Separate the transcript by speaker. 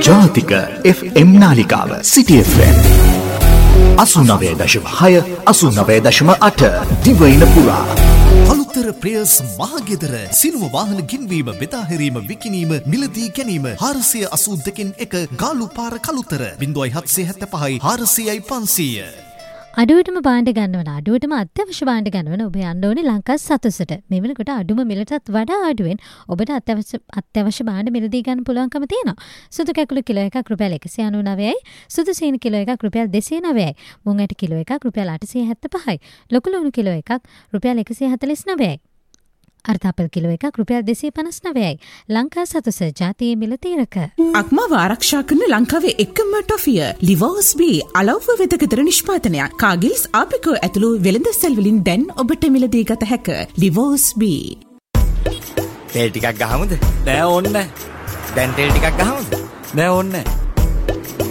Speaker 1: ජාතික FM නාලිකාව City FM 89.6 89.8 දිවයින පුරා
Speaker 2: කළුතර ප්‍රේස් මහගෙදර සිනුව වාහන ගින්වීම බෙදා හැරීම විකිණීම මිලදී ගැනීම 482 ගාලු පාර කළුතර 0775 400යි 500
Speaker 3: අඩුවටම භාණ්ඩ ගන්නවන අඩුවටම අත්‍යවශ්‍ය භාණ්ඩ ගන්නවන ඔබ යන්න ඕනේ ලංකා සතුසට. මේ වෙනකොට අඩුම මිලටත් වඩා අඩුවෙන් ඔබට අත්‍යවශ්‍ය භාණ්ඩ මිලදී ගන්න පුළුවන්කම තියෙනවා. සුදු කැකුළු කිලෝ එකක් රුපියල් 199යි, සුදු සීනි කිලෝ එකක් රුපියල් 209යි, මුං ඇට කිලෝ එකක් රුපියල් 875යි, ලොකු ලුණු කිලෝ එකක් රුපියල් 149යි. අර්ථාපල් කිලෝ එකක් රුපියල් 259යි. ලංකා සතුස ජාතියේ මිල තීරක.
Speaker 4: අක්මාව ආරක්ෂා කරන ලංකාවේ එකම ටොෆිය ලිවෝස් බී අලව්ව වෙදකතර නිෂ්පාදනයක්. කාගිල්ස් ආපිකෝ ඇතුළු වෙළඳ සැල් වලින් දැන් ඔබට මිලදී ගත හැක. ලිවෝස් බී.
Speaker 5: තෙල් ටිකක් ගහමුද? නෑ ඕන්න. දැන් තෙල් ටිකක් ගහමුද? නෑ ඕන්න.